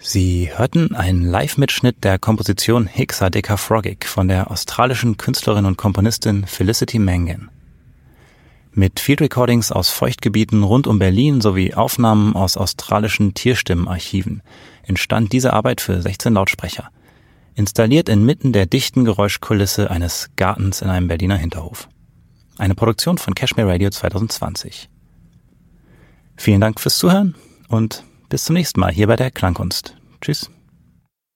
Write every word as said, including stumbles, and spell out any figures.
Sie hörten einen Live-Mitschnitt der Komposition Hexadecafrogic von der australischen Künstlerin und Komponistin Felicity Mangan. Mit Field Recordings aus Feuchtgebieten rund um Berlin sowie Aufnahmen aus australischen Tierstimmenarchiven entstand diese Arbeit für sechzehn Lautsprecher, installiert inmitten der dichten Geräuschkulisse eines Gartens in einem Berliner Hinterhof. Eine Produktion von Cashmere Radio zwanzig zwanzig. Vielen Dank fürs Zuhören und bis zum nächsten Mal hier bei der Klangkunst. Tschüss.